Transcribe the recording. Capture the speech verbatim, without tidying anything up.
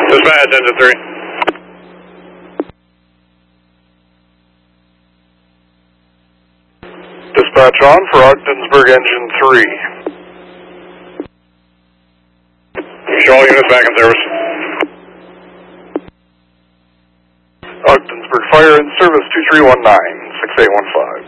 Dispatch, engine three. Dispatch on for Ogdensburg, engine three. Show all units back in service. Ogdensburg Fire in service two three one nine, six eight one five.